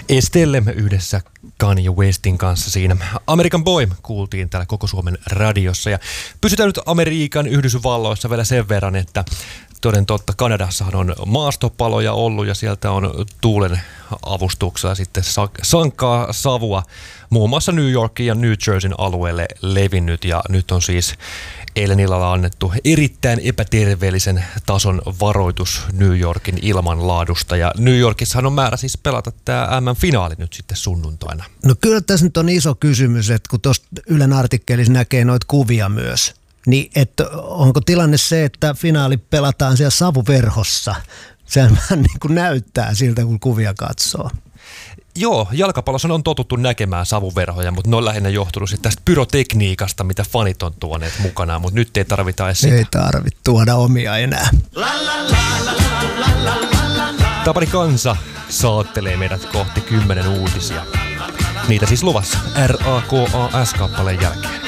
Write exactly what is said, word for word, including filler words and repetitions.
Estelle yhdessä Kanye Westin kanssa siinä. American Boy kuultiin täällä koko Suomen radiossa ja pysytään nyt Amerikan Yhdysvalloissa vielä sen verran, että toden totta Kanadassahan on maastopaloja ollut ja sieltä on tuulen avustuksella sitten sankkaa savua muun muassa New Yorkin ja New Jerseyn alueelle levinnyt ja nyt on siis eilen illalla annettu erittäin epäterveellisen tason varoitus New Yorkin ilmanlaadusta ja New Yorkissahan on määrä siis pelata tämä M M-finaali nyt sitten sunnuntaina. No kyllä tässä nyt on iso kysymys, että kun tuosta Ylen artikkelissa näkee noita kuvia myös, niin että onko tilanne se, että finaali pelataan siellä savuverhossa? Sehän vähän niin kuin näyttää siltä, kun kuvia katsoo. Joo, jalkapallossa on totuttu näkemään savuverhoja, mutta ne on lähinnä johtunut sitten tästä pyrotekniikasta, mitä fanit on tuoneet mukanaan, mutta nyt ei tarvita edes sitä. Ei tarvitse tuoda omia enää. Tapani Kansa saattelee meidät kohti kymmenen uutisia. Niitä siis luvassa R A K A S-kappaleen jälkeen.